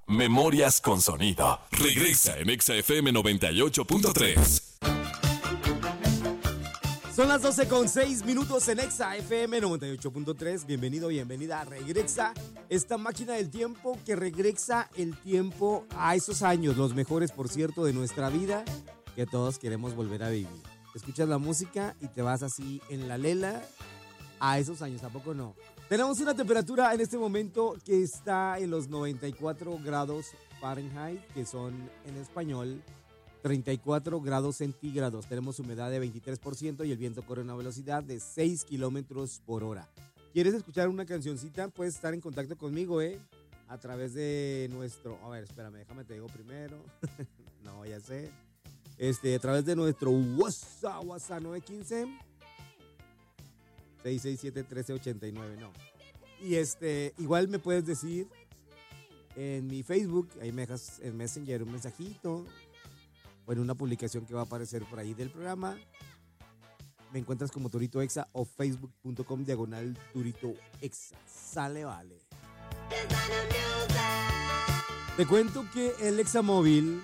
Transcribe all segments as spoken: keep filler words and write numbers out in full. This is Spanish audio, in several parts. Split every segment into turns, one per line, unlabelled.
Memorias con sonido. Regresa en Exa F M noventa y ocho punto tres.
Son las doce con seis minutos en Exa F M noventa y ocho punto tres. Bienvenido, bienvenida a Regresa, esta máquina del tiempo que regresa el tiempo a esos años, los mejores, por cierto, de nuestra vida, que todos queremos volver a vivir. Escuchas la música y te vas así en la lela a esos años, ¿a poco no? Tenemos una temperatura en este momento que está en los noventa y cuatro grados Fahrenheit, que son en español treinta y cuatro grados centígrados. Tenemos humedad de veintitrés por ciento y el viento corre a una velocidad de seis kilómetros por hora. ¿Quieres escuchar una cancioncita? Puedes estar en contacto conmigo, ¿eh? A través de nuestro... A ver, espérame, déjame te digo primero. No, ya sé. Este, a través de nuestro WhatsApp, WhatsApp nueve uno cinco, seis seis siete, uno tres ocho nueve, no. Y este, igual me puedes decir en mi Facebook, ahí me dejas en Messenger un mensajito, o en una publicación que va a aparecer por ahí del programa. Me encuentras como Torito Exa o facebook punto com diagonal Torito Exa. Sale, vale. Te cuento que el Exa Móvil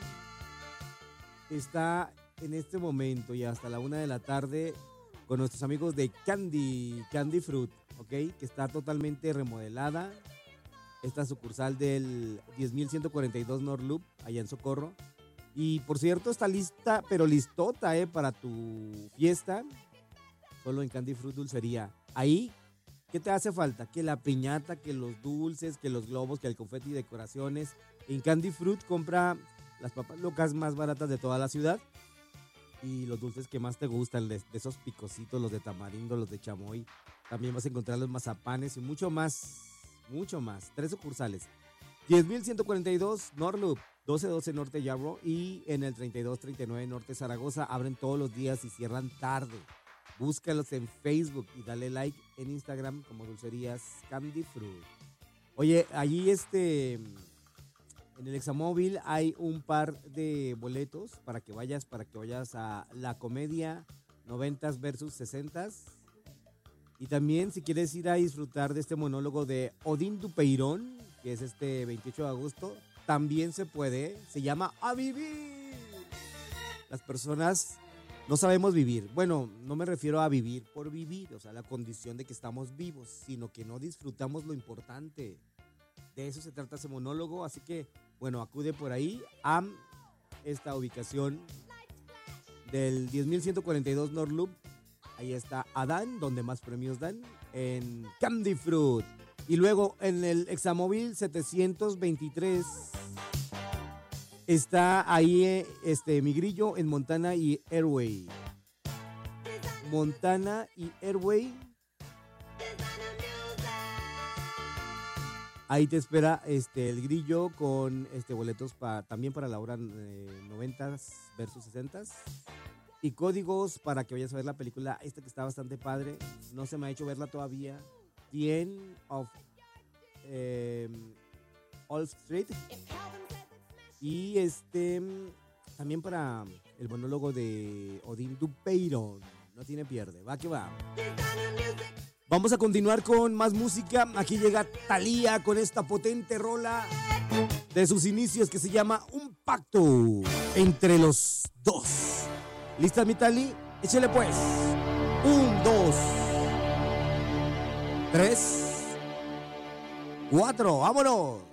está en este momento y hasta la una de la tarde con nuestros amigos de Candy, Candy Fruit, ¿ok? Que está totalmente remodelada. Esta sucursal del diez mil ciento cuarenta y dos North Loop, allá en Socorro. Y por cierto, está lista, pero listota, ¿eh? Para tu fiesta. Solo en Candy Fruit Dulcería. Ahí, ¿qué te hace falta? Que la piñata, que los dulces, que los globos, que el confeti y decoraciones. En Candy Fruit compra las papas locas más baratas de toda la ciudad. Y los dulces que más te gustan, de, de esos picositos, los de tamarindo, los de chamoy. También vas a encontrar los mazapanes y mucho más, mucho más. Tres sucursales. diez mil ciento cuarenta y dos North Loop, doce doce Norte Yarro y en el treinta y dos treinta y nueve Norte Zaragoza. Abren todos los días y cierran tarde. Búscalos en Facebook y dale like en Instagram como Dulcerías Candy Fruit. Oye, allí este... en el Examóvil hay un par de boletos para que vayas, para que vayas a la comedia noventas versus sesentas. Y también si quieres ir a disfrutar de este monólogo de Odín Dupeirón, que es este veintiocho de agosto, también se puede. Se llama A Vivir. Las personas no sabemos vivir. Bueno, no me refiero a vivir por vivir, o sea, la condición de que estamos vivos, sino que no disfrutamos lo importante. De eso se trata ese monólogo, así que, bueno, acude por ahí a esta ubicación del diez mil ciento cuarenta y dos North Loop. Ahí está Adán, donde más premios dan, en Candy Fruit. Y luego en el Examóvil setecientos veintitrés está ahí este, Mi Grillo en Montana y Airway. Montana y Airway. Ahí te espera este, el Grillo con este, boletos pa, también para la hora eh, noventas versus sesentas. Y códigos para que vayas a ver la película, esta que está bastante padre. No se me ha hecho verla todavía. The End of eh, All Street. Y este también para el monólogo de Odín Dupeirón. No tiene pierde, va que va. Vamos a continuar con más música. Aquí llega Thalía con esta potente rola de sus inicios que se llama Un Pacto Entre los Dos. ¿Lista, mi Tali? Échale pues. Un, dos, tres, cuatro. ¡Vámonos!